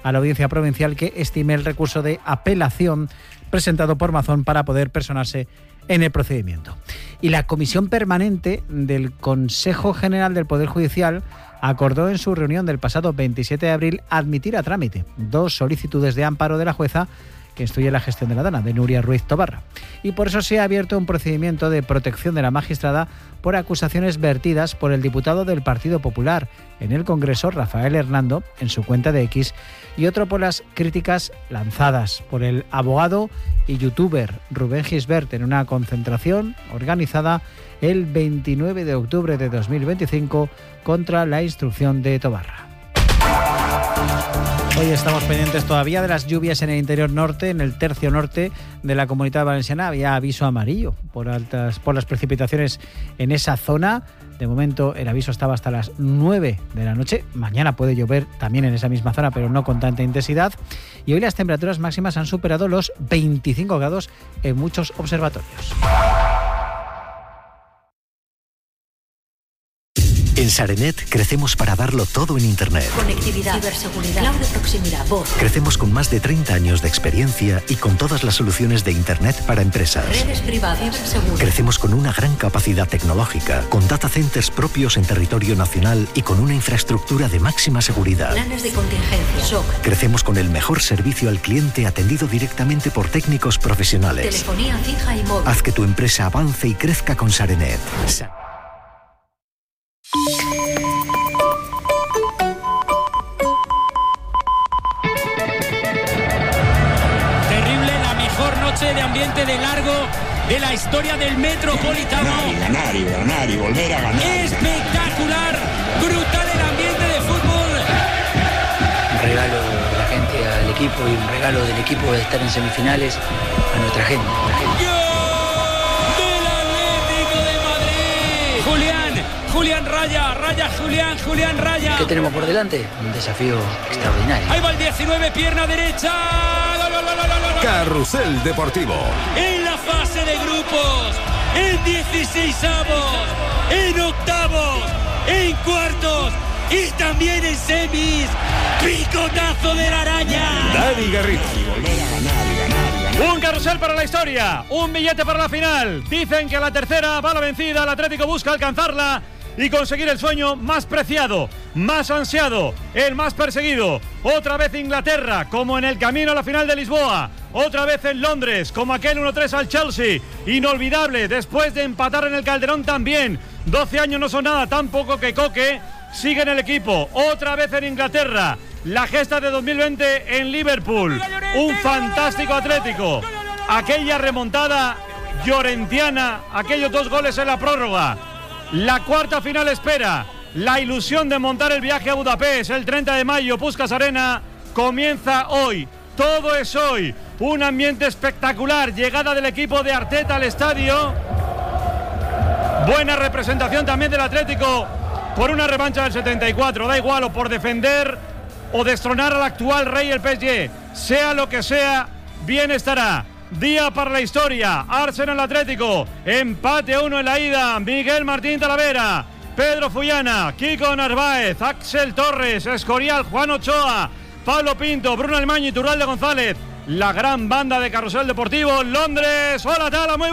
a la Audiencia Provincial que estime el recurso de apelación presentado por Mazón para poder personarse en el procedimiento. Y la Comisión Permanente del Consejo General del Poder Judicial acordó en su reunión del pasado 27 de abril admitir a trámite 2 solicitudes de amparo de la jueza que instruye la gestión de la Dana, de Nuria Ruiz Tobarra. Y por eso se ha abierto un procedimiento de protección de la magistrada por acusaciones vertidas por el diputado del Partido Popular en el Congreso, Rafael Hernando, en su cuenta de X, y otro por las críticas lanzadas por el abogado y youtuber Rubén Gisbert en una concentración organizada el 29 de octubre de 2025 contra la instrucción de Tobarra. Hoy estamos pendientes todavía de las lluvias en el interior norte, en el tercio norte de la Comunidad Valenciana. Había aviso amarillo por las precipitaciones en esa zona. De momento el aviso estaba hasta las 9 de la noche. Mañana puede llover también en esa misma zona, pero no con tanta intensidad. Y hoy las temperaturas máximas han superado los 25 grados en muchos observatorios. En Sarenet crecemos para darlo todo en Internet. Conectividad, ciberseguridad, cloud de proximidad, voz. Crecemos con más de 30 años de experiencia y con todas las soluciones de Internet para empresas. Redes privadas, ciberseguridad. Crecemos con una gran capacidad tecnológica, con data centers propios en territorio nacional y con una infraestructura de máxima seguridad. Planes de contingencia, SOC. Crecemos con el mejor servicio al cliente atendido directamente por técnicos profesionales. Telefonía fija y móvil. Haz que tu empresa avance y crezca con Sarenet. Terrible, la mejor noche de ambiente de largo de la historia del Metropolitano. Ganar y volver a ganar. Espectacular, brutal el ambiente de fútbol. Un regalo de la gente al equipo y un regalo del equipo de estar en semifinales a nuestra gente. Julián raya, Julián raya. ¿Qué tenemos por delante? Un desafío extraordinario. Ahí va el 19, pierna derecha. ¡Gol! Carrusel Deportivo. En la fase de grupos, en 16avos, en octavos, en cuartos y también en semis. Picotazo de la araña. Dani Garrido. Un carrusel para la historia, un billete para la final. Dicen que a la tercera va la vencida, el Atlético busca alcanzarla y conseguir el sueño más preciado, más ansiado, el más perseguido. Otra vez Inglaterra, como en el camino a la final de Lisboa. Otra vez en Londres, como aquel 1-3 al Chelsea. Inolvidable, después de empatar en el Calderón también. 12 años no son nada, tampoco que Coque sigue en el equipo. Otra vez en Inglaterra. La gesta de 2020 en Liverpool. Un fantástico Atlético. Aquella remontada llorentiana, aquellos 2 goles en la prórroga. La cuarta final espera. La ilusión de montar el viaje a Budapest el 30 de mayo, Puskás Arena, comienza hoy. Todo es hoy. Un ambiente espectacular. Llegada del equipo de Arteta al estadio. Buena representación también del Atlético por una revancha del 74. Da igual, o por defender o destronar al actual rey el PSG. Sea lo que sea, bien estará. Día para la historia. Arsenal Atlético. Empate a 1 en la ida. Miguel Martín Talavera, Pedro Fullana, Kiko Narváez, Axel Torres, Escorial, Juan Ochoa, Pablo Pinto, Bruno Almaño y Turralde González. La gran banda de Carrusel Deportivo, Londres. Hola, Tala, muy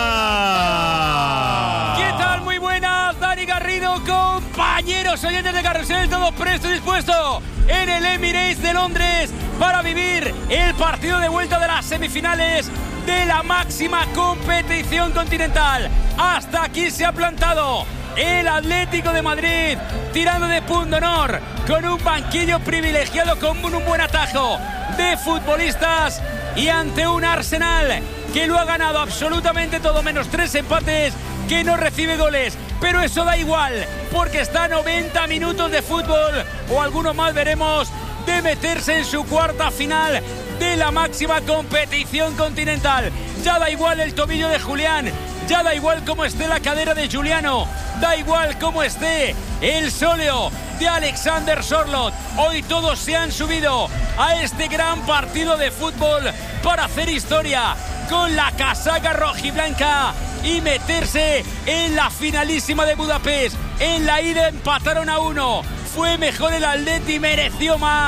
buena. ¿Qué tal? Muy buenas, Dani Garrido, compañeros oyentes de Carrusel, todos prestos y dispuestos en el Emirates de Londres para vivir el partido de vuelta de las semifinales de la máxima competición continental. Hasta aquí se ha plantado el Atlético de Madrid, tirando de punto honor, con un banquillo privilegiado, con un buen atajo de futbolistas, y ante un Arsenal que lo ha ganado absolutamente todo, menos 3 empates, que no recibe goles. Pero eso da igual, porque está a 90 minutos de fútbol, o alguno más veremos, de meterse en su cuarta final de la máxima competición continental. Ya da igual el tobillo de Julián, ya da igual cómo esté la cadera de Giuliano, da igual cómo esté el sóleo de Alexander Sorloth. Hoy todos se han subido a este gran partido de fútbol para hacer historia con la casaca rojiblanca y meterse en la finalísima de Budapest. En la ida empataron a 1. Fue mejor el Atleti, mereció más.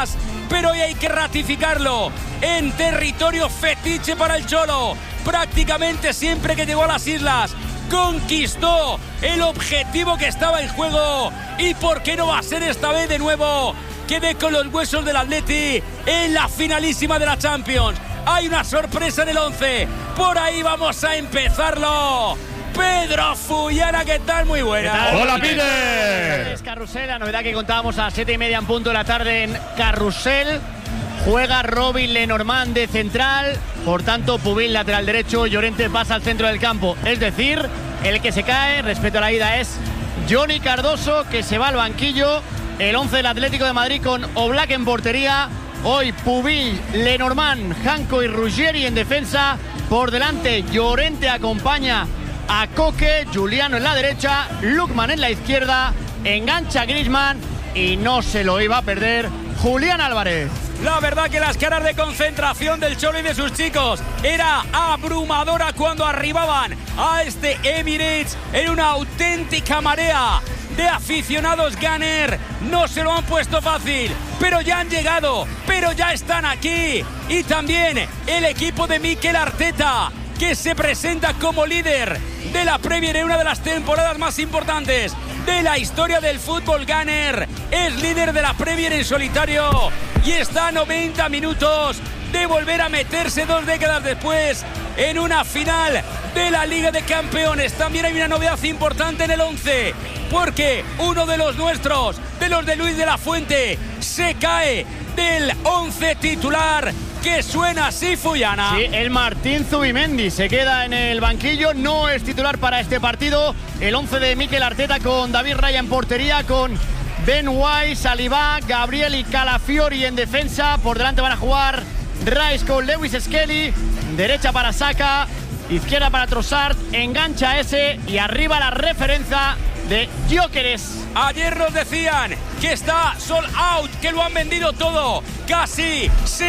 pero hoy hay que ratificarlo en territorio fetiche para el Cholo. Prácticamente siempre que llegó a las islas conquistó el objetivo que estaba en juego, y por qué no va a ser esta vez de nuevo que dé con los huesos del Atleti en la finalísima de la Champions. Hay una sorpresa en el 11, por ahí vamos a empezarlo. Pedro Fullana, ¿qué tal? Muy buena. Hola, Peter. Es Carrusel, la novedad que contábamos a las 7:30 en punto de la tarde en Carrusel. Juega Robin Lenormand de central, por tanto Pubil lateral derecho, Llorente pasa al centro del campo. Es decir, el que se cae respecto a la ida es Johnny Cardoso, que se va al banquillo. El 11 del Atlético de Madrid con Oblak en portería. Hoy Pubil, Lenormand, Janko y Ruggeri en defensa. Por delante Llorente acompaña a Coque, Juliano en la derecha, Lookman en la izquierda, engancha Griezmann y no se lo iba a perder Julián Álvarez. La verdad que las caras de concentración del Cholo y de sus chicos era abrumadora cuando arribaban a este Emirates en una auténtica marea de aficionados Gunner. No se lo han puesto fácil, pero ya han llegado, pero ya están aquí. Y también el equipo de Mikel Arteta, que se presenta como líder de la Premier en una de las temporadas más importantes de la historia del fútbol Gunner. Es líder de la Premier en solitario y está a 90 minutos de volver a meterse 2 décadas después en una final de la Liga de Campeones. También hay una novedad importante en el 11, porque uno de los nuestros, de los de Luis de la Fuente, se cae del 11 titular, que suena así, Fullana. Sí, el Martín Zubimendi se queda en el banquillo, no es titular para este partido. El 11 de Mikel Arteta con David Raya en portería, con Ben White, Saliba, Gabriel y Calafiori en defensa. Por delante van a jugar Rice con Lewis Skelly, derecha para Saka, izquierda para Trossard, engancha ese y arriba la referencia de Gyökeres. Ayer nos decían que está sold out, que lo han vendido todo. Casi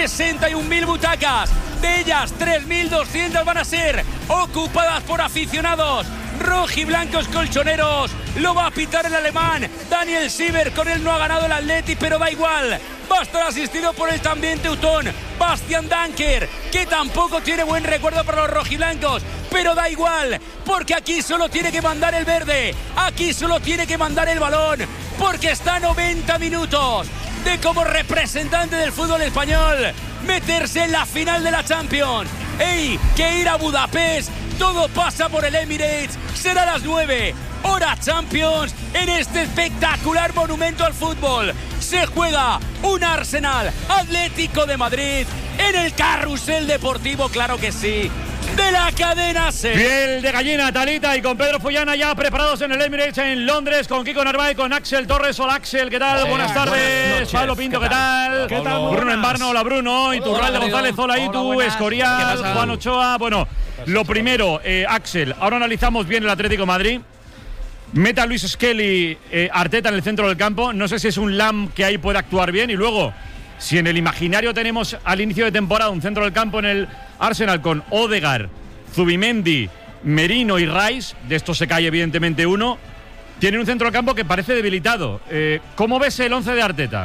61.000 butacas, de ellas 3.200 van a ser ocupadas por aficionados rojiblancos colchoneros. Lo va a pitar el alemán Daniel Sieber. Con él no ha ganado el Atleti, pero da igual. Va a estar asistido por el también teutón Bastian Danker, que tampoco tiene buen recuerdo para los rojiblancos, pero da igual, porque aquí solo tiene que mandar el verde, aquí solo tiene que mandar el balón, porque está a 90 minutos de, como representante del fútbol español, meterse en la final de la Champions. ¡Ey! Que ir a Budapest, todo pasa por el Emirates. Será a las 9, hora Champions, en este espectacular monumento al fútbol. Se juega un Arsenal Atlético de Madrid en el Carrusel Deportivo, claro que sí, de la cadena SER. Piel de gallina, Talita, y con Pedro Fullana ya preparados en el Emirates en Londres, con Kiko Narváez, con Axel Torres. Hola, Axel, ¿qué tal? Buenas tardes. Pablo Pinto, ¿qué tal? ¿Qué tal? Bruno Embarno, hola Bruno. Iturralde González, hola Itu. Escorial, Juan Ochoa. Bueno, lo primero, Axel, ahora analizamos bien el Atlético de Madrid. Meta a Luis Skelly, Arteta en el centro del campo. No sé si es un Lam que ahí puede actuar bien. Y luego, si en el imaginario tenemos al inicio de temporada un centro del campo en el Arsenal con Odegaard, Zubimendi, Merino y Rice, de estos se cae evidentemente uno, tienen un centro del campo que parece debilitado. ¿Cómo ves el 11 de Arteta?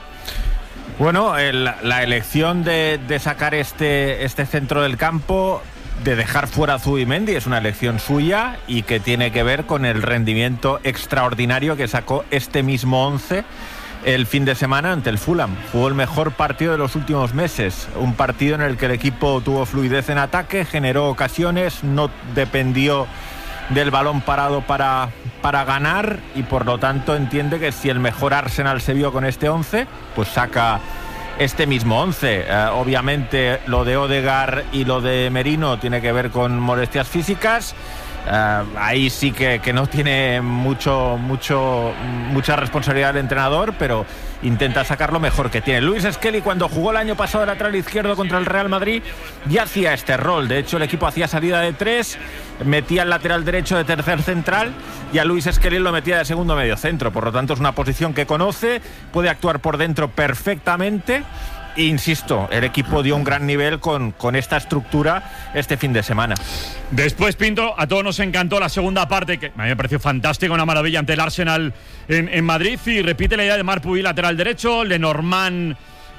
Bueno, la elección de sacar este centro del campo, de dejar fuera a Zubimendi, es una elección suya y que tiene que ver con el rendimiento extraordinario que sacó este mismo 11 el fin de semana ante el Fulham. Jugó el mejor partido de los últimos meses, un partido en el que el equipo tuvo fluidez en ataque, generó ocasiones, no dependió del balón parado para ganar, y por lo tanto entiende que si el mejor Arsenal se vio con este 11, pues saca este mismo 11. Obviamente lo de Odegaard y lo de Merino tiene que ver con molestias físicas. Ahí sí que no tiene mucha responsabilidad el entrenador, pero intenta sacar lo mejor que tiene. Luis Skelly, cuando jugó el año pasado de lateral izquierdo contra el Real Madrid, ya hacía este rol. De hecho, el equipo hacía salida de 3, metía el lateral derecho de tercer central y a Luis Skelly lo metía de segundo medio centro. Por lo tanto, es una posición que conoce, puede actuar por dentro perfectamente. Insisto, el equipo dio un gran nivel con esta estructura este fin de semana. Después, Pinto, a todos nos encantó la segunda parte, que a mí me pareció fantástica, una maravilla ante el Arsenal en Madrid, y repite la idea de Marc Puig, lateral derecho, Lenormand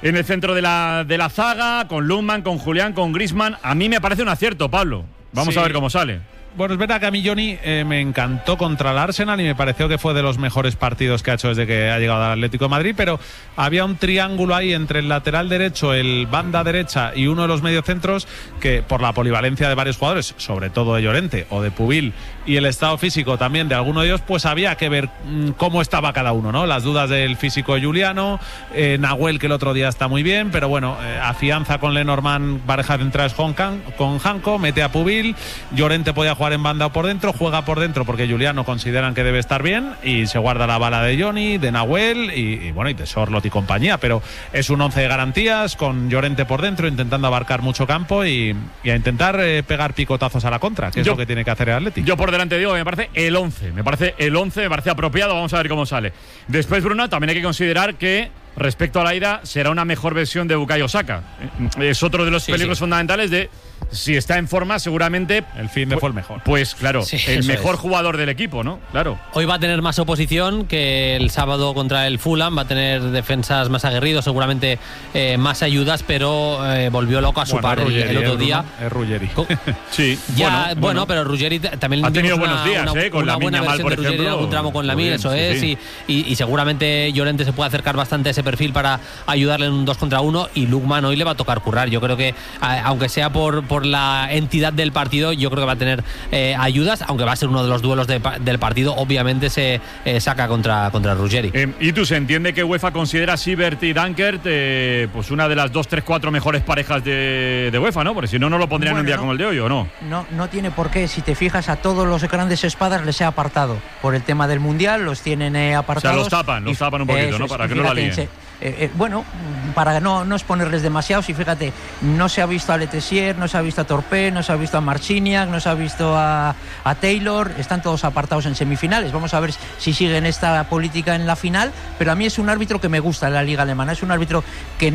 en el centro de la zaga, con Lundman, con Julián, con Griezmann. A mí me parece un acierto, Pablo. Vamos a ver cómo sale. Bueno, es verdad que a mí Johnny me encantó contra el Arsenal y me pareció que fue de los mejores partidos que ha hecho desde que ha llegado al Atlético de Madrid, pero había un triángulo ahí entre el lateral derecho, el banda derecha y uno de los mediocentros que, por la polivalencia de varios jugadores, sobre todo de Llorente o de Pubil, y el estado físico también de alguno de ellos, pues había que ver cómo estaba cada uno, ¿no? Las dudas del físico de Juliano, Nahuel, que el otro día está muy bien, pero bueno, afianza con Lenormand, pareja centrales con Janko, mete a Pubil, Llorente podía jugar en banda o por dentro, juega por dentro porque Juliano consideran que debe estar bien y se guarda la bala de Johnny, de Nahuel y bueno, y de Sorloth y compañía, pero es un 11 de garantías con Llorente por dentro intentando abarcar mucho campo y a intentar pegar picotazos a la contra, que es lo que tiene que hacer el Atleti. Yo por delante digo, me parece el 11, me parece apropiado, vamos a ver cómo sale. Después, Bruno, también hay que considerar que respecto a la ida será una mejor versión de Bukayo Saka. Es otro de los peligros fundamentales de si está en forma, seguramente el fin de fue el mejor. Pues claro, el mejor jugador del equipo, ¿no? Claro. Hoy va a tener más oposición que el sábado contra el Fulham, va a tener defensas más aguerridos, seguramente más ayudas, pero volvió loco a su par el otro día. Es Ruggeri. Sí. Ya, bueno, pero Ruggeri también ha tenido buenos días, con la buena versión de Ruggeri en algún tramo con Lamine, eso es, y seguramente Llorente se puede acercar bastante a ese perfil para ayudarle en un 2 contra 1 y Lukman hoy le va a tocar currar. Yo creo que aunque sea por la entidad del partido, yo creo que va a tener ayudas, aunque va a ser uno de los duelos del partido, obviamente se saca contra Ruggeri. Y tú, se entiende que UEFA considera a Siebert y Dankert pues una de las 2, 3, 4 mejores parejas de UEFA, ¿no? Porque si no, no lo pondrían en un día como el de hoy, ¿o no? No tiene por qué. Si te fijas, a todos los grandes espadas les he apartado por el tema del Mundial, los tienen apartados. O sea, los tapan un poquito, ¿no? Para que no la líen. Bueno, para no exponerles demasiado, si fíjate, no se ha visto a Letessier, no se ha visto a Torpé, no se ha visto a Marciniak, no se ha visto a Taylor, están todos apartados en semifinales. Vamos a ver si siguen esta política en la final, pero a mí es un árbitro que me gusta en la liga alemana, es un árbitro que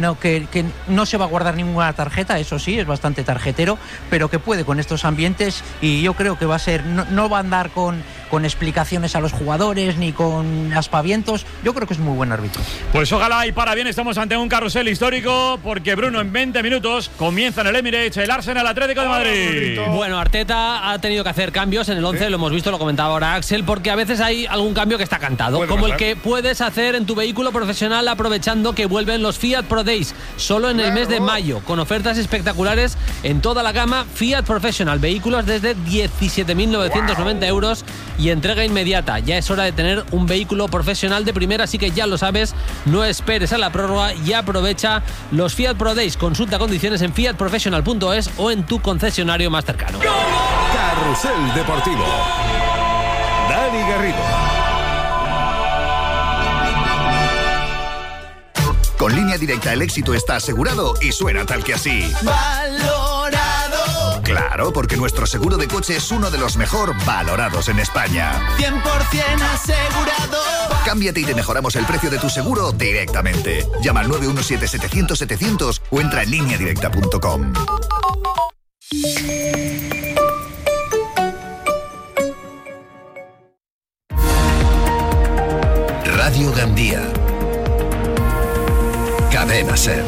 no se va a guardar ninguna tarjeta, eso sí, es bastante tarjetero, pero que puede con estos ambientes, y yo creo que va a ser, no va a andar con explicaciones a los jugadores ni con aspavientos. Yo creo que es muy buen árbitro. Pues ojalá y para bien. Estamos ante un carrusel histórico porque, Bruno, en 20 minutos comienza en el Emirates el Arsenal Atlético de Madrid. Bueno, Arteta ha tenido que hacer cambios en el 11, lo hemos visto, lo comentaba ahora Axel, porque a veces hay algún cambio que está cantado, como el que puedes hacer en tu vehículo profesional aprovechando que vuelven los Fiat Pro Days solo en el mes de mayo, con ofertas espectaculares en toda la gama Fiat Professional, vehículos desde 17.990 euros y entrega inmediata. Ya es hora de tener un vehículo profesional de primera, así que ya lo sabes, no esperes a la prórroga y aprovecha los Fiat Pro Days. Consulta condiciones en fiatprofessional.es o en tu concesionario más cercano. Carrusel Deportivo. Dani Garrido. Con Línea Directa el éxito está asegurado y suena tal que así. ¡Valorado! Claro, porque nuestro seguro de coche es uno de los mejor valorados en España. 100% asegurado. Cámbiate y te mejoramos el precio de tu seguro directamente. Llama al 917-700-700 o entra en lineadirecta.com. Radio Gandía. Cadena Ser.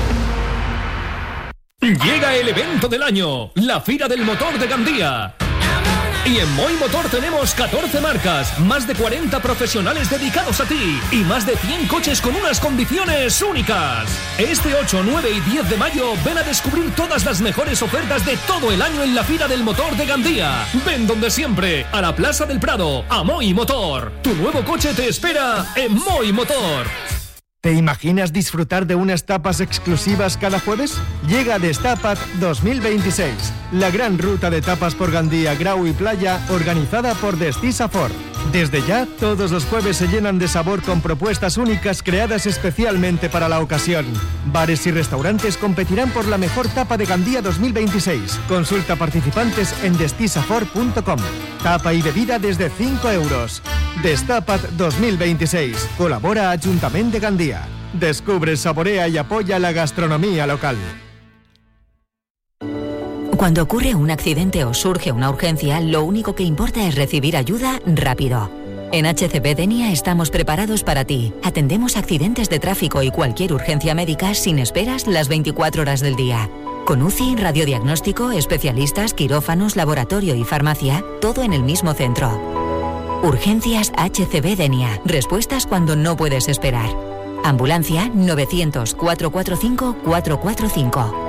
Llega el evento del año, la Fira del Motor de Gandía. Y en Moi Motor tenemos 14 marcas, más de 40 profesionales dedicados a ti y más de 100 coches con unas condiciones únicas. Este 8, 9 y 10 de mayo ven a descubrir todas las mejores ofertas de todo el año en la Fira del Motor de Gandía. Ven donde siempre, a la Plaza del Prado, a Moi Motor. Tu nuevo coche te espera en Moi Motor. ¿Te imaginas disfrutar de unas tapas exclusivas cada jueves? Llega Destapat 2026, la gran ruta de tapas por Gandía, Grau y Playa, organizada por Destisa Ford. Desde ya, todos los jueves se llenan de sabor con propuestas únicas creadas especialmente para la ocasión. Bares y restaurantes competirán por la mejor tapa de Gandía 2026. Consulta participantes en destisaford.com. Tapa y bebida desde 5 euros. Destapat 2026. Colabora Ayuntamiento de Gandía. Descubre, saborea y apoya la gastronomía local. Cuando ocurre un accidente o surge una urgencia, lo único que importa es recibir ayuda rápido. En HCB Denia estamos preparados para ti. Atendemos accidentes de tráfico y cualquier urgencia médica sin esperas las 24 horas del día. Con UCI, radiodiagnóstico, especialistas, quirófanos, laboratorio y farmacia, todo en el mismo centro. Urgencias HCB Denia. Respuestas cuando no puedes esperar. Ambulancia 900 445 445.